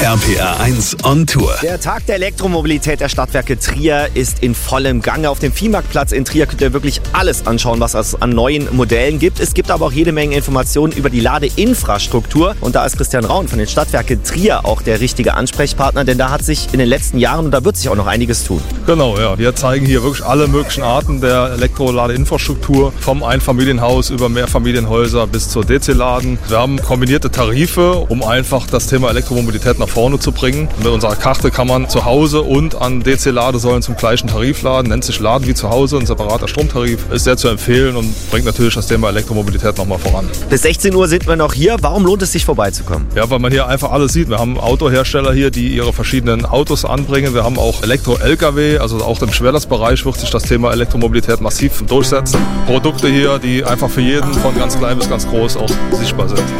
RPR 1 on Tour. Der Tag der Elektromobilität der Stadtwerke Trier ist in vollem Gange. Auf dem Viehmarktplatz in Trier könnt ihr wirklich alles anschauen, was es an neuen Modellen gibt. Es gibt aber auch jede Menge Informationen über die Ladeinfrastruktur. Und da ist Christian Raun von den Stadtwerke Trier auch der richtige Ansprechpartner, denn da hat sich in den letzten Jahren und da wird sich auch noch einiges tun. Genau, ja. Wir zeigen hier wirklich alle möglichen Arten der Elektroladeinfrastruktur, vom Einfamilienhaus über Mehrfamilienhäuser bis zur DC-Laden. Wir haben kombinierte Tarife, um einfach das Thema Elektromobilität nach vorne zu bringen. Mit unserer Karte kann man zu Hause und an DC-Ladesäulen zum gleichen Tarif laden. Nennt sich Laden wie zu Hause, ein separater Stromtarif. Ist sehr zu empfehlen und bringt natürlich das Thema Elektromobilität nochmal voran. Bis 16 Uhr sind wir noch hier. Warum lohnt es sich vorbeizukommen? Ja, weil man hier einfach alles sieht. Wir haben Autohersteller hier, die ihre verschiedenen Autos anbringen. Wir haben auch Elektro-LKW, also auch im Schwerlastbereich wird sich das Thema Elektromobilität massiv durchsetzen. Produkte hier, die einfach für jeden von ganz klein bis ganz groß auch sichtbar sind.